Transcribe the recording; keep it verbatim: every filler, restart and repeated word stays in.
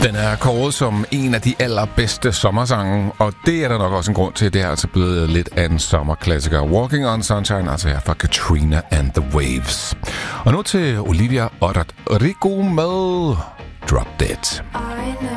Den er kåret som en af de allerbedste sommersange, og det er der nok også en grund til. Det er altså blevet lidt af en sommerklassiker. Walking on Sunshine, altså her fra Katrina and the Waves. Og nu til Olivia Rodrigo med Drop Dead.